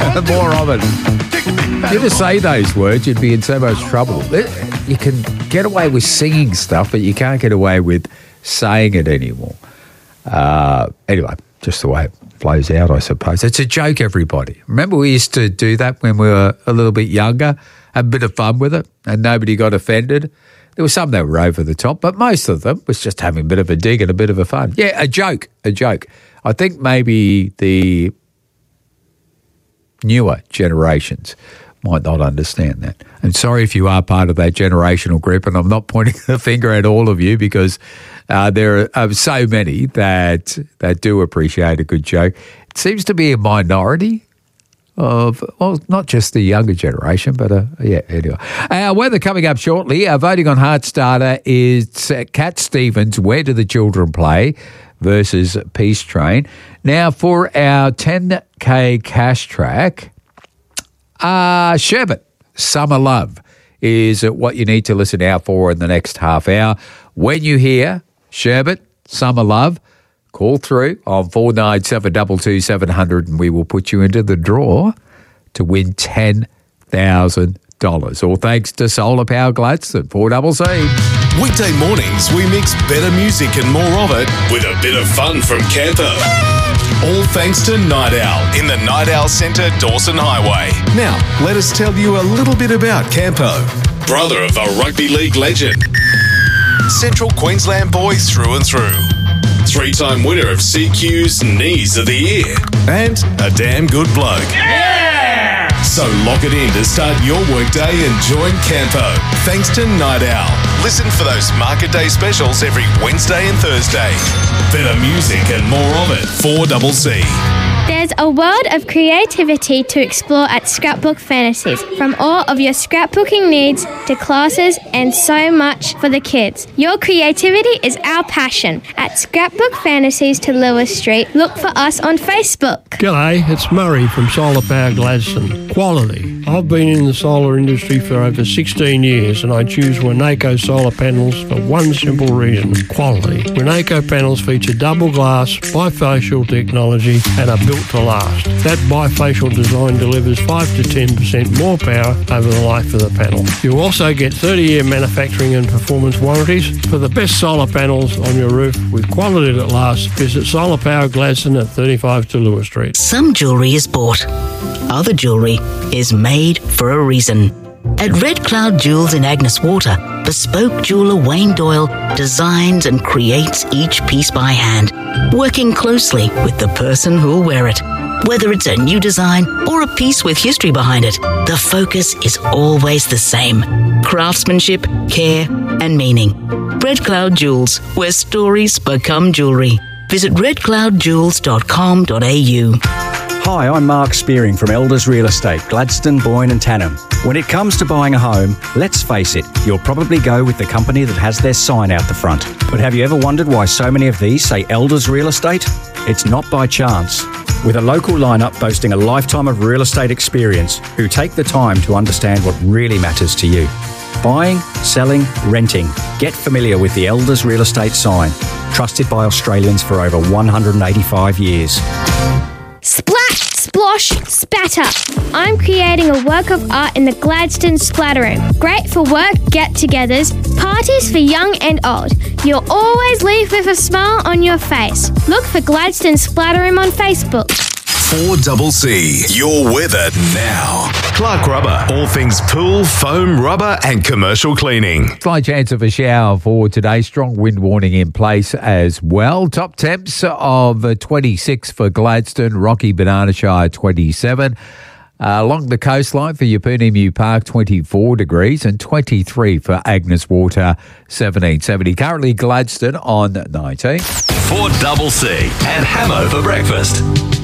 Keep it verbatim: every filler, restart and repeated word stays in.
More of it. If you ever say those words, you'd be in so much trouble. You can get away with singing stuff, but you can't get away with saying it anymore. Uh, anyway, just the way it flows out, I suppose. It's a joke, everybody. Remember we used to do that when we were a little bit younger, have a bit of fun with it, and nobody got offended. There were some that were over the top, but most of them was just having a bit of a dig and a bit of a fun. Yeah, a joke, a joke. I think maybe the newer generations might not understand that. And sorry if you are part of that generational group, and I'm not pointing the finger at all of you because uh, there are uh, so many that that do appreciate a good joke. It seems to be a minority of, well, not just the younger generation, but uh, yeah, anyway. Our weather coming up shortly. Our voting on Heart Starter is uh, Cat Stevens, Where Do the Children Play versus Peace Train. Now, for our ten K cash track, uh, Sherbet, Summer Love is what you need to listen out for in the next half hour. When you hear Sherbet, Summer Love, call through on four nine seven two two seven zero zero and we will put you into the draw to win ten thousand dollars. All thanks to Solar Power Gladstone, four C C. Weekday mornings, we mix better music and more of it with a bit of fun from Campo. All thanks to Night Owl in the Night Owl Centre, Dawson Highway. Now, let us tell you a little bit about Campo. Brother of a rugby league legend. Central Queensland boy through and through. Three-time winner of C Q's Knees of the Year. And a damn good bloke. Yeah! So lock it in to start your workday and join Campo. Thanks to Night Owl. Listen for those Market Day specials every Wednesday and Thursday. Better music and more of it. four C C. There's a world of creativity to explore at Scrapbook Fantasies, from all of your scrapbooking needs to classes and so much for the kids. Your creativity is our passion. At Scrapbook Fantasies to Lewis Street, look for us on Facebook. G'day, it's Murray from Solar Power Gladstone. Quality. I've been in the solar industry for over sixteen years and I choose Winnaco solar panels for one simple reason: quality. Winnaco panels feature double glass, bifacial technology and are built to last. That bifacial design delivers five to ten percent more power over the life of the panel. You also get thirty year manufacturing and performance warranties. For the best solar panels on your roof with quality that lasts, visit Solar Power Gladstone at thirty-five to Lewis Street. Some jewellery is bought. Other jewellery is made for a reason. At Red Cloud Jewels in Agnes Water, bespoke jeweller Wayne Doyle designs and creates each piece by hand, working closely with the person who'll wear it. Whether it's a new design or a piece with history behind it, the focus is always the same: craftsmanship, care, and meaning. Red Cloud Jewels, where stories become jewellery. Visit red cloud jewels dot com dot a u. Hi, I'm Mark Spearing from Elders Real Estate, Gladstone, Boyne and Tannum. When it comes to buying a home, let's face it, you'll probably go with the company that has their sign out the front. But have you ever wondered why so many of these say Elders Real Estate? It's not by chance. With a local lineup boasting a lifetime of real estate experience, who take the time to understand what really matters to you. Buying, selling, renting. Get familiar with the Elders Real Estate sign. Trusted by Australians for over one hundred eighty-five years. Splat, splosh, spatter. I'm creating a work of art in the Gladstone Splatter Room. Great for work get-togethers, parties for young and old. You'll always leave with a smile on your face. Look for Gladstone Splatter Room on Facebook. four C C. Your weather now. Clark Rubber. All things pool, foam, rubber and commercial cleaning. Slight chance of a shower for today. Strong wind warning in place as well. Top temps of twenty-six for Gladstone, Rocky Banana Shire twenty-seven. Uh, along the coastline for Yapunimu Park, twenty-four degrees, and twenty-three for Agnes Water, seventeen seventy. Currently Gladstone on nineteen. four C C and Hamo for breakfast.